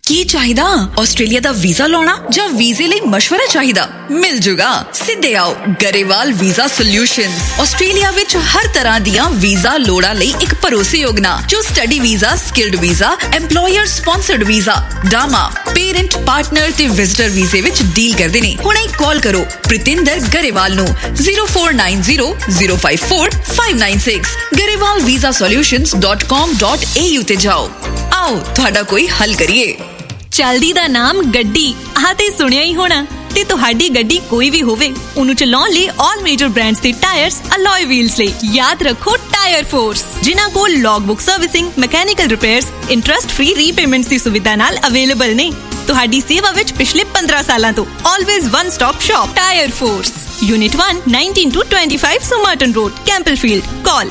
ਕੀ ਚਾਹੀਦਾ? ਆਸਟ੍ਰੇਲੀਆ ਦਾ ਵੀਜ਼ਾ ਲਾਉਣਾ ਜਾਂ ਵੀਜ਼ੇ ਲਈ ਮਸ਼ਵਰਾ ਚਾਹੀਦਾ? ਮਿਲ ਜੂਗਾ। ਸਿੱਧੇ ਆਓ ਗਰੇਵਾਲ ਵੀਜ਼ਾ ਸੋਲਿਊਸ਼ਨਜ਼। ਆਸਟ੍ਰੇਲੀਆ ਵਿੱਚ ਹਰ ਤਰ੍ਹਾਂ ਦੀਆਂ ਵੀਜ਼ਾ ਲੋੜਾਂ ਲਈ ਇੱਕ ਭਰੋਸੇਯੋਗ ਨਾਂ, ਜੋ study visa, skilled visa, employer sponsored visa, ਡਾਮਾ, parent, partner ਤੇ ਵਿਜ਼ਟਰ ਵੀਜ਼ੇ ਵਿੱਚ ਡੀਲ ਕਰਦੇ ਨੇ। ਹੁਣੇ ਕਾਲ ਕਰੋ ਪ੍ਰਿਤਿੰਦਰ ਗਰੇਵਾਲ ਨੂੰ 0490054596 garewalvisasolutions.com.au ਤੇ ਜਾਓ। ਆਓ ਤੁਹਾਡਾ ਕੋਈ ਹੱਲ ਕਰੀਏ। ਚਲਦੀ ਦਾ ਨਾਮ ਗੱਡੀ ਆਹ ਤੇ ਸੁਣਿਆ ਹੀ ਹੋਣਾ। ਤੇ ਤੁਹਾਡੀ ਗੱਡੀ ਕੋਈ ਵੀ ਹੋਵੇ, ਉਹਨੂੰ ਚਲਾਉਣ ਲਈ ਆਲ ਮੇਜਰ ਬ੍ਰਾਂਡਸ ਦੇ ਟਾਇਰਸ ਅਲੋਏ ਵੀਲਸ ਲਈ ਯਾਦ ਰੱਖੋ ਟਾਇਰ ਫੋਰਸ, ਜਿਨ੍ਹਾਂ ਕੋਲ ਲੌਗਬੁੱਕ servicing, mechanical repairs, interest free repayments ਦੀ ਸੁਵਿਧਾ ਨਾਲ ਅਵੇਲੇਬਲ ਨੇ। ਤੁਹਾਡੀ ਸੇਵਾ ਵਿੱਚ ਪਿਛਲੇ 15 ਸਾਲਾਂ ਤੋਂ always one stop shop tyre force, Unit 1, 19-25 Somerton Road, Campbellfield. Call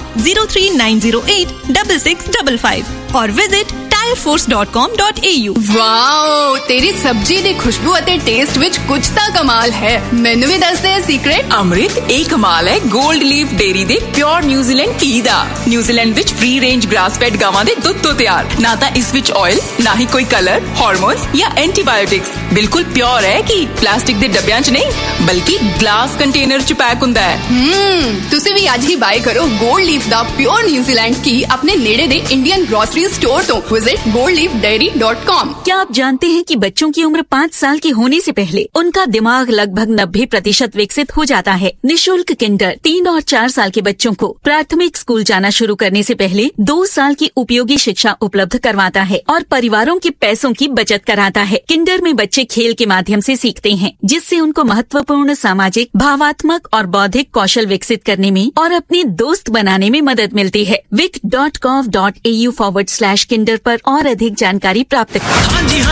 03908-6655 or visit tireforce.com.au. Wow, ਤੇਰੀ ਸਬਜ਼ੀ ਦੀ ਖੁਸ਼ਬੂ ਅਤੇ ਟੇਸਟ ਵਿੱਚ ਕੁਝ ਤਾਂ ਕਮਾਲ ਹੈ। ਮੈਨੂੰ ਵੀ ਦੱਸ ਦੇ ਸੀਕ੍ਰੇਟ। ਅੰਮ੍ਰਿਤ, ਇਹ ਕਮਾਲ ਹੈ ਗੋਲਡ ਲੀਫ ਡੇਅਰੀ ਦੇ ਪਿਓਰ ਨਿਊਜ਼ੀਲੈਂਡ ਘੀ ਦਾ। ਨਿਊਜ਼ੀਲੈਂਡ ਵਿੱਚ ਫ੍ਰੀ ਰੇਂਜ ਗ੍ਰਾਸ ਫੈਡ ਗਾਵਾਂ ਦੇ ਦੁੱਧ ਤੋਂ ਤਿਆਰ। ਨਾ ਤਾਂ ਇਸ ਵਿੱਚ ਆਇਲ, ਨਾ ਹੀ ਕੋਈ ਕਲਰ, ਹਾਰਮੋਨਸ ਜਾਂ ਐਂਟੀਬਾਇਓਟਿਕਸ। ਬਿਲਕੁਲ ਪਿਓਰ ਹੈ ਕਿ ਪਲਾਸਟਿਕ ਦੇ ਡੱਬਿਆਂ 'ਚ ਨਹੀਂ, ਬਲਕਿ ਗਲਾਸ ਕੰਟੇਨਰ 'ਚ ਪੈਕ ਹੁੰਦਾ ਹੈ। ਤੁਸੀਂ ਵੀ ਅੱਜ ਹੀ ਬਾਏ ਕਰੋ ਗੋਲਡ ਲੀਫ ਦਾ ਪਿਓਰ ਨਿਊਜ਼ੀਲੈਂਡ ਘੀ ਆਪਣੇ नेड़े ਦੇ इंडियन ग्रोसरी स्टोर तो विजिट goldleafdairy.com। क्या आप जानते हैं कि बच्चों की उम्र 5 साल की होने से पहले उनका दिमाग लगभग 90% विकसित हो जाता है। निशुल्क किंडर 3 और 4 साल के बच्चों को प्राथमिक स्कूल जाना शुरू करने से पहले 2 साल की उपयोगी शिक्षा उपलब्ध करवाता है और परिवारों के पैसों की बचत कराता है। किंडर में बच्चे खेल के माध्यम से सीखते हैं, जिससे उनको महत्वपूर्ण सामाजिक, भावात्मक और बौद्धिक कौशल विकसित करने में और अपने दोस्त बनाने में मदद मिलती है। vic.gov.au/kinder पर और अधिक जानकारी प्राप्त करें।